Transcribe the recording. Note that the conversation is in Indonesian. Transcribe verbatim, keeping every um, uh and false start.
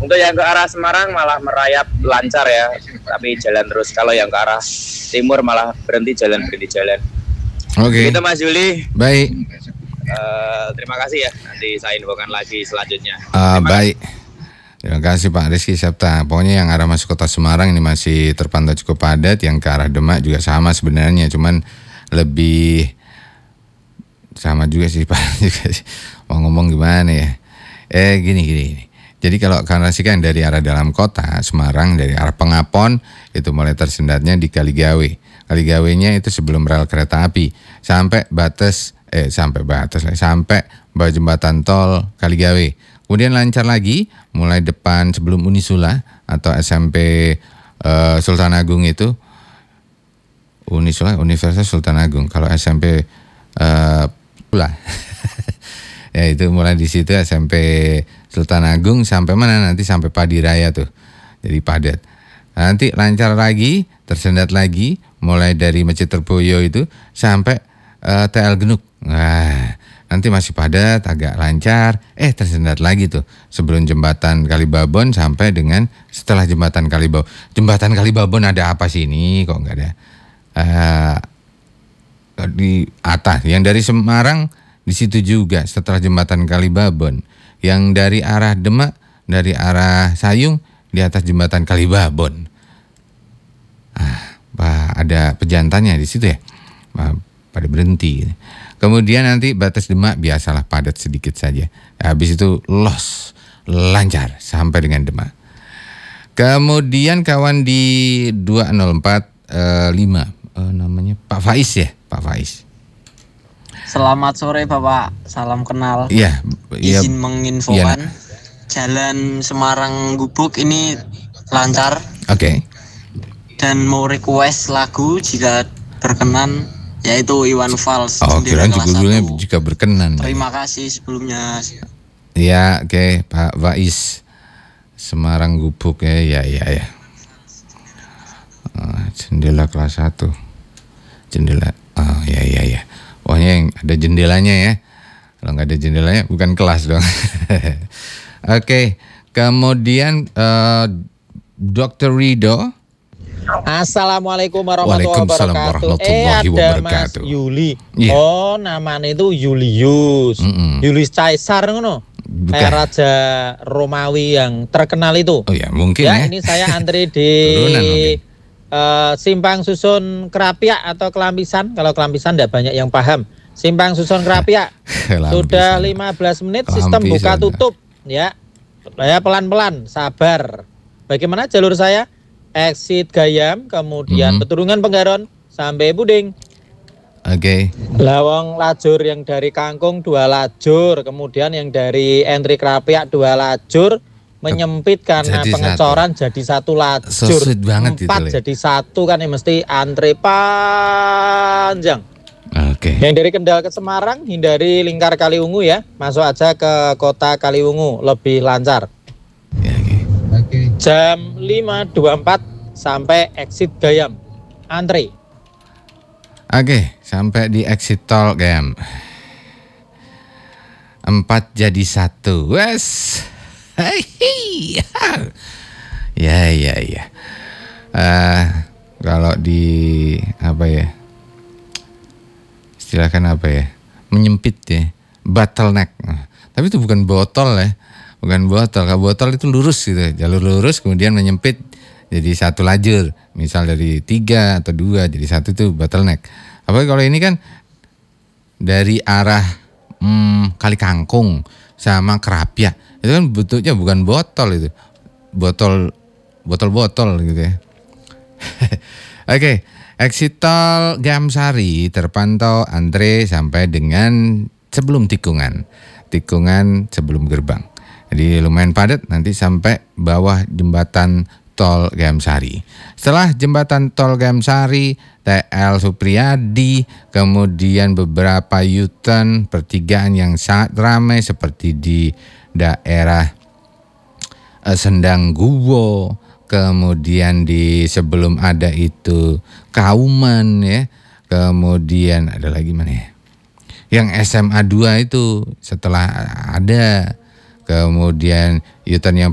Untuk yang ke arah Semarang malah merayap lancar ya, tapi jalan terus. Kalau yang ke arah timur malah berhenti jalan, berhenti jalan. Oke. Begitu Mas Juli. Baik. Uh, terima kasih ya. Nanti saya infokan lagi selanjutnya. Uh, baik. Terima kasih Pak Rizky Septa. Pokoknya yang arah masuk kota Semarang ini masih terpantau cukup padat. Yang ke arah Demak juga sama sebenarnya, cuman lebih sama juga sih Pak. Mau ngomong gimana ya? Eh gini gini. gini. Jadi kalau karena sih kan dari arah dalam kota Semarang, dari arah Pengapon itu mulai tersendatnya di Kaligawe. Kaligawenya itu sebelum rel kereta api sampai batas eh sampai batas sampai bawah jembatan tol Kaligawe. Kemudian lancar lagi mulai depan sebelum Unisula atau S M P uh, Sultan Agung itu. Unisula Universitas Sultan Agung. Kalau S M P uh, pula ya itu mulai di situ S M P Sultan Agung sampai mana nanti sampai Padiraya tuh. Jadi padat. Nanti lancar lagi, tersendat lagi mulai dari Masjid Terboyo itu sampai uh, T L Genuk. Nah, nanti masih padat, agak lancar, eh tersendat lagi tuh sebelum jembatan Kalibabon sampai dengan setelah jembatan Kalibabon. Jembatan Kalibabon ada apa sih ini? Kok nggak ada? Uh, di atas, yang dari Semarang di situ juga setelah jembatan Kalibabon. Yang dari arah Demak, dari arah Sayung di atas jembatan Kalibabon. Ah, bah, ada pejantannya di situ ya. Bah, pada berhenti. Kemudian nanti batas Demak biasalah padat sedikit saja. Habis itu los, lancar sampai dengan Demak. Kemudian kawan di dua nol empat lima eh, namanya Pak Faiz ya, Pak Faiz. Selamat sore Bapak, salam kenal. Iya, iya. Izin menginfokan iya. Jalan Semarang Gubuk ini lancar. Oke. Okay. Dan mau request lagu jika berkenan, yaitu Iwan Fals. Oh, kira judulnya jika berkenan. Terima kasih sebelumnya. Ya, oke okay, Pak Faiz. Semarang Gubuk ya, ya, ya, ya. Uh, jendela kelas satu. Jendela. Oh, ya, ya, ya. Pokoknya yang ada jendelanya ya. Kalau nggak ada jendelanya bukan kelas dong. Oke, okay. Kemudian uh, dokter Rido. Assalamualaikum warahmatullahi wabarakatuh. Eh ada wabarakatuh. Mas Yuli. Yeah. Oh, namanya itu Julius. Mm-mm. Julius Caesar ngono. Kayak raja Romawi yang terkenal itu. Oh ya, mungkin ya. ya. Ini saya antri di Uh, Simpang Susun Kerapiak atau Kelampisan. Kalau Kelampisan tidak banyak yang paham. Simpang Susun Kerapiak. Sudah lima belas menit sistem buka tutup ya. Ya pelan-pelan, sabar. Bagaimana jalur saya? Exit Gayam, kemudian mm-hmm. Peturungan Penggaron sampai Puding. Oke. Okay. Lawang lajur yang dari Kangkung dua lajur, kemudian yang dari entry Kerapiak dua lajur. Menyempit karena jadi pengecoran satu. Jadi satu lajur so banget empat itu, jadi satu kan ya mesti antre panjang. Oke. Okay. Yang dari Kendal ke Semarang hindari lingkar Kaliwungu ya, masuk aja ke kota Kaliwungu lebih lancar. Ya, okay. Okay. Jam lima dua puluh empat sampai exit Gayam antre. Oke, okay, sampai di exit tol Gayam empat jadi satu. Wes. Hai, ya ya ya. Uh, kalau di apa ya? Istilahkan apa ya? Menyempit ya, bottleneck. Nah, tapi itu bukan botol ya, bukan botol. Kalau botol itu lurus gitu, jalur lurus kemudian menyempit jadi satu lajur. Misal dari tiga atau dua jadi satu itu bottleneck. Apalagi kalau ini kan dari arah hmm, Kali Kangkung sama Kerapiak. Itu kan bentuknya bukan botol itu. Botol botol-botol gitu ya. Oke, okay. Exit tol Gamsari terpantau antre sampai dengan sebelum tikungan. Tikungan sebelum gerbang. Jadi lumayan padat nanti sampai bawah jembatan tol Gamsari. Setelah jembatan tol Gamsari, T L Supriyadi, kemudian beberapa U-turn pertigaan yang sangat ramai seperti di daerah uh, Sendang Guwo, kemudian di sebelum ada itu Kauman ya, kemudian ada lagi mana ya? Yang S M A dua itu setelah ada, kemudian U-turn yang